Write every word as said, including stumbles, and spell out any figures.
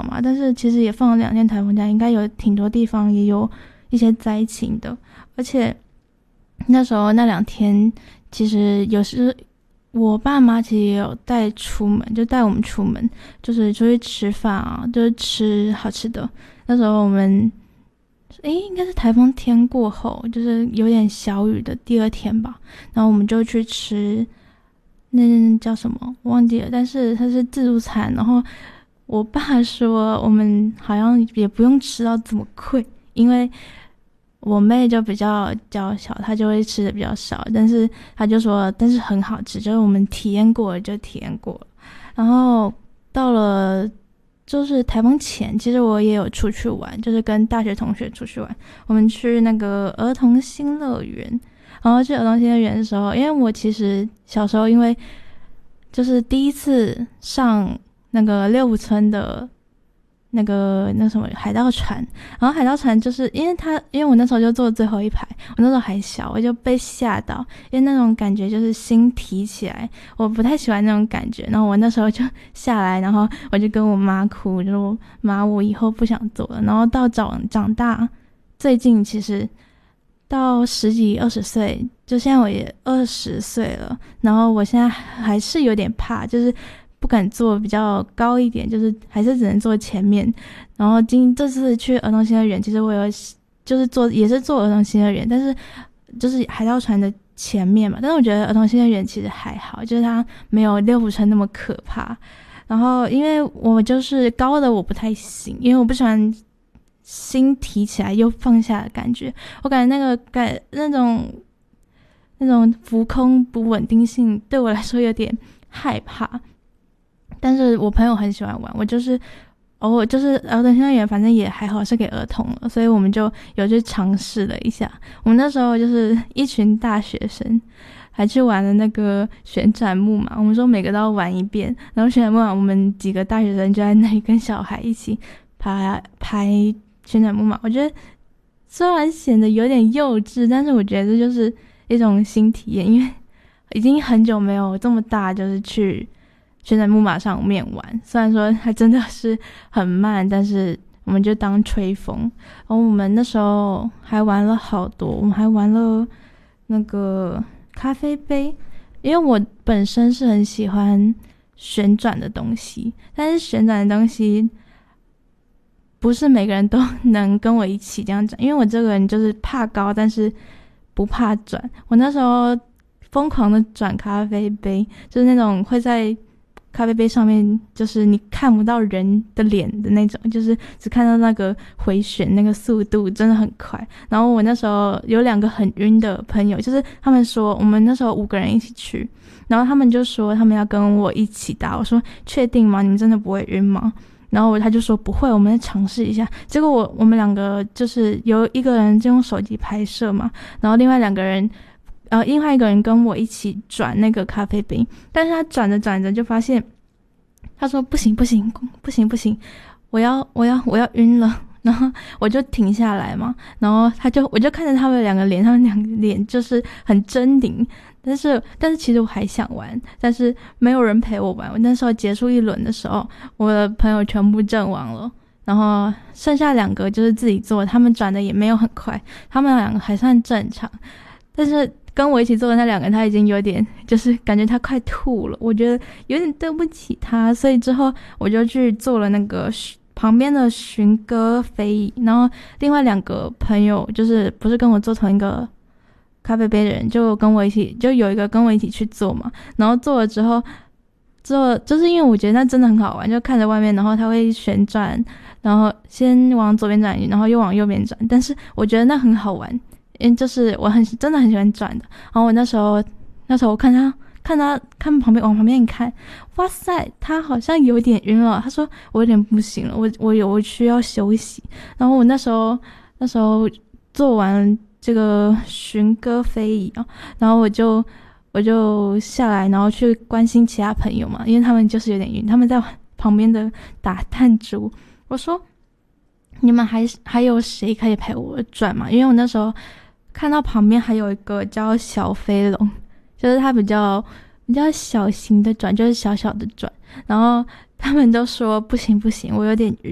小嘛，但是其实也放了两天台风假，应该有挺多地方也有一些灾情的。而且那时候那两天，其实有时我爸妈其实也有带出门，就带我们出门，就是出去吃饭啊，就是吃好吃的。那时候我们，诶，应该是台风天过后，就是有点小雨的第二天吧，然后我们就去吃。那叫什么我忘记了，但是它是自助餐，然后我爸说我们好像也不用吃到这么贵，因为我妹就比较娇小，她就会吃的比较少，但是她就说但是很好吃，就是我们体验过了就体验过了。然后到了就是台风前，其实我也有出去玩，就是跟大学同学出去玩，我们去那个儿童新乐园。然后去儿童新乐园的时候，因为我其实小时候因为就是第一次上那个六福村的那个那什么海盗船，然后海盗船就是因为他因为我那时候就坐最后一排，我那时候还小，我就被吓到，因为那种感觉就是心提起来，我不太喜欢那种感觉，然后我那时候就下来，然后我就跟我妈哭，就说妈我以后不想坐了。然后到长长大最近其实到十几二十岁，就现在我也二十岁了，然后我现在还是有点怕，就是不敢坐比较高一点，就是还是只能坐前面。然后今这次去儿童新乐园，其实我有就是坐也是坐儿童新乐园，但是就是海盗船的前面嘛，但是我觉得儿童新乐园其实还好，就是它没有六福村那么可怕。然后因为我就是高的我不太行，因为我不喜欢心提起来又放下的感觉，我感觉那个感那种那种浮空不稳定性对我来说有点害怕。但是我朋友很喜欢玩，我就是偶尔就是儿童新乐园，反正也还好是给儿童了，所以我们就有去尝试了一下。我们那时候就是一群大学生，还去玩了那个旋转木马，我们说每个都要玩一遍。然后旋转木马，我们几个大学生就在那里跟小孩一起拍拍旋转木马。我觉得虽然显得有点幼稚，但是我觉得这就是一种新体验，因为已经很久没有这么大就是去旋转木马上面玩，虽然说它真的是很慢，但是我们就当吹风。然后我们那时候还玩了好多，我们还玩了那个咖啡杯，因为我本身是很喜欢旋转的东西，但是旋转的东西不是每个人都能跟我一起这样转，因为我这个人就是怕高但是不怕转。我那时候疯狂的转咖啡杯，就是那种会在咖啡杯上面就是你看不到人的脸的那种，就是只看到那个回旋那个速度真的很快。然后我那时候有两个很晕的朋友，就是他们说我们那时候五个人一起去，然后他们就说他们要跟我一起打，我说确定吗？你们真的不会晕吗？然后他就说不会，我们再尝试一下。结果我我们两个就是有一个人就用手机拍摄嘛，然后另外两个人呃，另外一个人跟我一起转那个咖啡杯，但是他转着转着就发现，他说不行不行不行不行，我要我要我要晕了，然后我就停下来嘛，然后他就我就看着他们两个脸，他们两个脸就是很狰狞，但是但是其实我还想玩，但是没有人陪我玩。我那时候结束一轮的时候，我的朋友全部阵亡了。然后剩下两个就是自己做，他们转的也没有很快，他们两个还算正常，但是跟我一起做的那两个他已经有点就是感觉他快吐了，我觉得有点对不起他，所以之后我就去做了那个旁边的寻歌飞椅。然后另外两个朋友就是不是跟我做同一个咖啡杯的人，就跟我一起就有一个跟我一起去做嘛，然后做了之后做就是因为我觉得那真的很好玩，就看着外面，然后它会旋转，然后先往左边转然后又往右边转，但是我觉得那很好玩，因为就是我很真的很喜欢转的。然后我那时候那时候我看他看他看旁边往旁边一看，哇塞，他好像有点晕了。他说我有点不行了，我我有我需要休息。然后我那时候那时候做完这个寻歌飞椅啊，然后我就我就下来，然后去关心其他朋友嘛，因为他们就是有点晕，他们在旁边的打弹珠。我说你们还还有谁可以陪我转吗？因为我那时候看到旁边还有一个叫小飞龙，就是它比较比较小型的转，就是小小的转，然后他们都说不行不行，我有点晕。